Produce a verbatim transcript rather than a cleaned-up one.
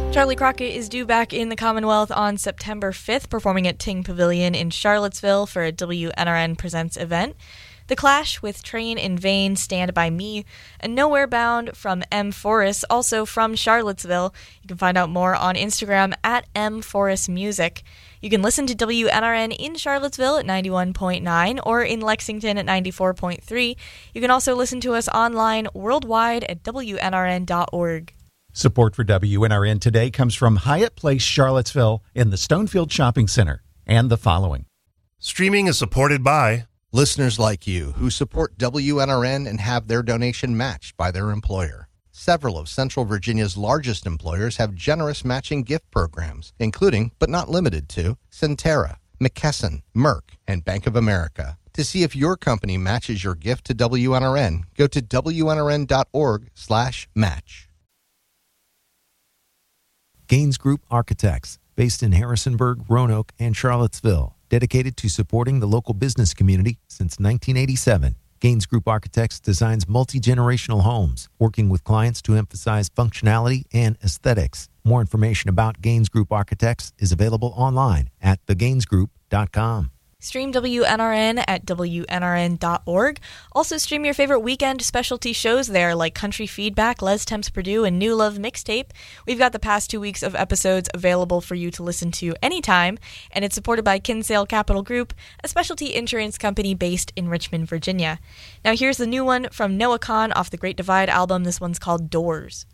Charlie Crockett is due back in the Commonwealth on September fifth, performing at Ting Pavilion in Charlottesville for a W N R N Presents event. The Clash with Train in Vain, Stand By Me, and Nowhere Bound from M. Forrest, also from Charlottesville. You can find out more on Instagram at M. Forrest Music. You can listen to W N R N in Charlottesville at ninety-one point nine or in Lexington at ninety-four point three. You can also listen to us online worldwide at W N R N dot org. Support for W N R N today comes from Hyatt Place Charlottesville in the Stonefield Shopping Center and the following. Streaming is supported by listeners like you who support W N R N and have their donation matched by their employer. Several of Central Virginia's largest employers have generous matching gift programs, including, but not limited to, Centera, McKesson, Merck, and Bank of America. To see if your company matches your gift to W N R N, go to W N R N dot org slash match. Gaines Group Architects, based in Harrisonburg, Roanoke, and Charlottesville, dedicated to supporting the local business community since nineteen eighty-seven. Gaines Group Architects designs multi-generational homes, working with clients to emphasize functionality and aesthetics. More information about Gaines Group Architects is available online at the gaines group dot com. Stream W N R N at W N R N dot org. Also stream your favorite weekend specialty shows there like Country Feedback, Les Temps Purdue, and New Love Mixtape. We've got the past two weeks of episodes available for you to listen to anytime, and it's supported by Kinsale Capital Group, a specialty insurance company based in Richmond, Virginia. Now here's the new one from Noah Kahan off the Great Divide album. This one's called Doors.